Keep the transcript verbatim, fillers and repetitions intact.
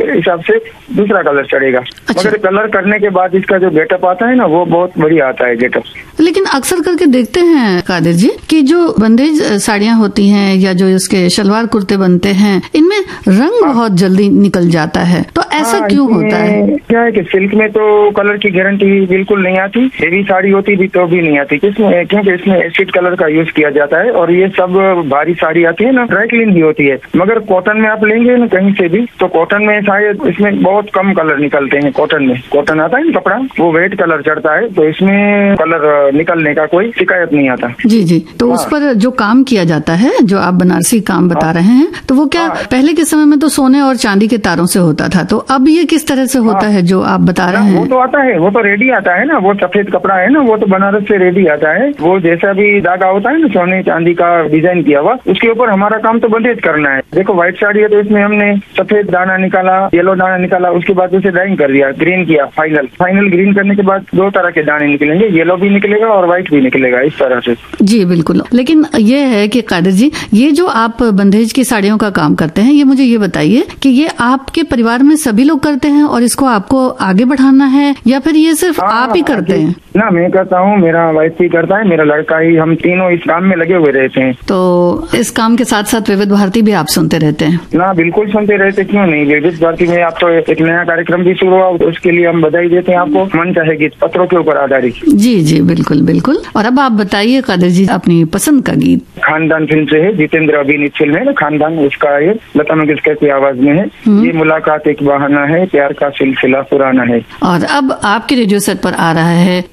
हिसाब से दूसरा कलर चढ़ेगा। अच्छा। मगर कलर करने के बाद इसका जो गेटअप आता है ना, वो बहुत बढ़िया आता है गेटअप। लेकिन अक्सर करके देखते हैं कादिर जी कि जो बंदेज साड़ियां होती हैं या जो इसके शलवार कुर्ते बनते हैं, इनमें रंग हाँ। बहुत जल्दी निकल जाता है, तो ऐसा हाँ, क्यों होता है? क्या है कि सिल्क में तो कलर की गारंटी बिल्कुल नहीं आती, हेवी साड़ी होती भी तो भी नहीं आती, किसमें क्योंकि इसमें एसिड कलर का यूज किया जाता है और ये सब भारी साड़ी आती है ना, ड्राई क्लीन भी होती है। मगर कॉटन में आप लेंगे ना कहीं से भी, तो कॉटन में शायद इसमें बहुत कम कलर निकलते हैं। कॉटन में कॉटन आता है ना कपड़ा, वो वेट कलर चढ़ता है, तो इसमें कलर निकलने का कोई शिकायत नहीं आता। जी जी, तो हाँ। उस पर जो काम किया जाता है, जो आप बनारसी काम बता हाँ। रहे हैं, तो वो क्या हाँ। पहले के समय में तो सोने और चांदी के तारों से होता था, तो अब ये किस तरह से होता हाँ। है जो आप बता रहे हैं? वो तो आता है, वो तो रेडी आता है ना, वो सफेद कपड़ा है ना, वो तो बनारस से रेडी आता है। वो जैसा भी धागा होता है ना सोने चांदी का डिजाइन किया हुआ, उसके ऊपर हमारा काम तो बंदेज करना है। देखो व्हाइट साड़ी है तो इसमें हमने सफेद दाना निकाला, येलो दाना निकाला, उसके बाद उसे ड्राइंग कर दिया, ग्रीन किया, फाइनल फाइनल ग्रीन करने के बाद दो तरह के दाने निकलेंगे, येलो भी निकलेगा और व्हाइट भी निकलेगा, इस तरह से। जी बिल्कुल। लेकिन ये है कि कादिर जी, ये जो आप बंदेज की साड़ियों का काम करते हैं, ये मुझे ये बताइए कि ये आपके परिवार में सभी लोग करते हैं और इसको आपको आगे बढ़ाना है, या फिर ये सिर्फ हाँ, आप ही करते हैं? ना, मैं करता हूँ, मेरा वाइफ भी करता है, मेरा लड़का ही, हम तीनों इस काम में लगे हुए रहते हैं। तो इस काम के साथ साथ विविध भारती भी आप सुनते रहते हैं? ना, बिल्कुल सुनते रहते, क्यों नहीं। विविध भारती में आप तो एक नया कार्यक्रम भी शुरू हुआ, उसके लिए हम बधाई देते हैं आपको। मन चाहे गीत पत्रों के ऊपर आधारित। जी जी बिल्कुल बिल्कुल। और अब आप बताइए कादिर जी अपनी पसंद का गीत। खानदान फिल्म से है, जितेंद्र अभिनीत फिल्म है ना खानदान, उसका ये लता मंगेशकर की आवाज में है। ये मुलाकात एक बहाना है, प्यार का सिलसिला पुराना है। और अब आपके रेडियो सेट पर आ रहा है